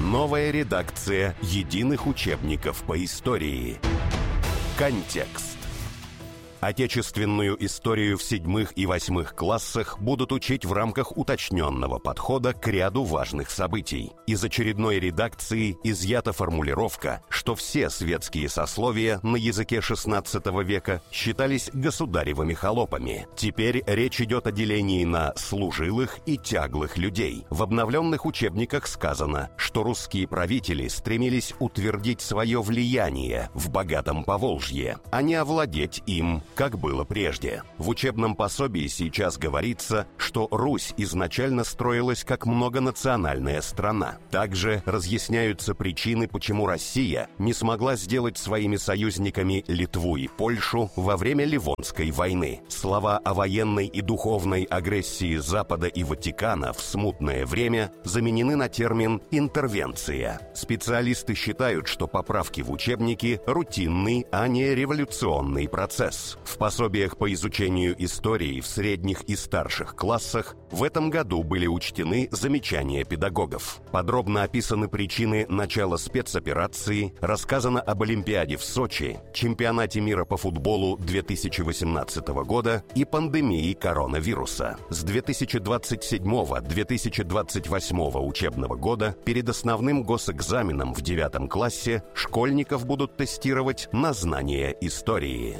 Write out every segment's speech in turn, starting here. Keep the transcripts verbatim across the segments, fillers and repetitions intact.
Новая редакция единых учебников по истории. Контекст. Отечественную историю в седьмых и восьмых классах будут учить в рамках уточненного подхода к ряду важных событий. Из очередной редакции изъята формулировка, что все светские сословия на языке шестнадцатого века считались государевыми холопами. Теперь речь идет о делении на служилых и тяглых людей. В обновленных учебниках сказано, что русские правители стремились утвердить свое влияние в богатом Поволжье, а не овладеть им, как было прежде. В учебном пособии сейчас говорится, что Русь изначально строилась как многонациональная страна. Также разъясняются причины, почему Россия не смогла сделать своими союзниками Литву и Польшу во время Ливонской войны. Слова о военной и духовной агрессии Запада и Ватикана в смутное время заменены на термин «интервенция». Специалисты считают, что поправки в учебники – рутинный, а не революционный процесс. В пособиях по изучению истории в средних и старших классах в этом году были учтены замечания педагогов. Подробно описаны причины начала спецоперации, рассказано об Олимпиаде в Сочи, чемпионате мира по футболу две тысячи восемнадцатого года и пандемии коронавируса. С две тысячи двадцать седьмого — две тысячи двадцать восьмого учебного года перед основным госэкзаменом в девятом классе школьников будут тестировать на знание истории.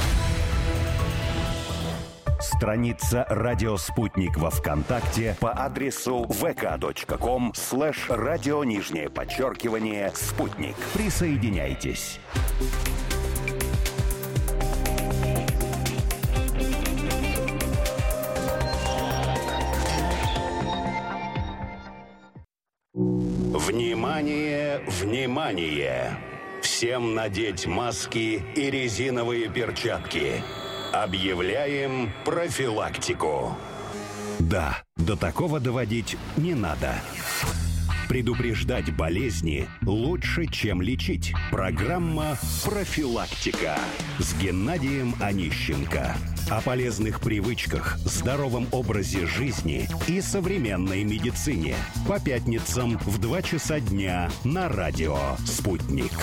Страница «Радио Спутник» во ВКонтакте по адресу vk.com слэш радио нижнее подчеркивание «Спутник». Присоединяйтесь. Внимание, внимание! Всем надеть маски и резиновые перчатки. Объявляем профилактику. Да, до такого доводить не надо. Предупреждать болезни лучше, чем лечить. Программа «Профилактика» с Геннадием Онищенко. О полезных привычках, здоровом образе жизни и современной медицине. По пятницам в два часа дня на радио «Спутник».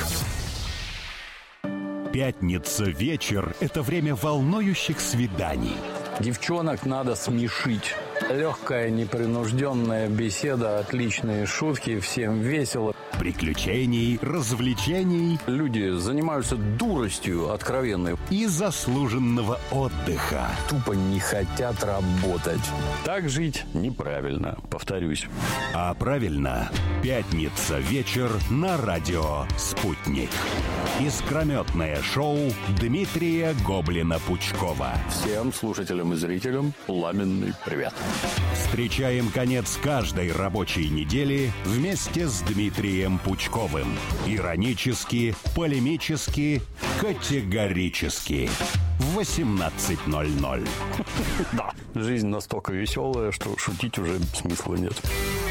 Пятница вечер – это время волнующих свиданий. Девчонок надо смешить. Легкая, непринужденная беседа, отличные шутки, всем весело. Приключений, развлечений. Люди занимаются дуростью откровенной. И заслуженного отдыха. Тупо не хотят работать. Так жить неправильно, повторюсь. А правильно, пятница вечер на радио «Спутник». Искрометное шоу Дмитрия Гоблина-Пучкова. Всем слушателям и зрителям пламенный привет. Встречаем конец каждой рабочей недели вместе с Дмитрием Пучковым. Иронически, полемически, категорически. В восемнадцать ноль ноль. Да, жизнь настолько веселая, что шутить уже смысла нет.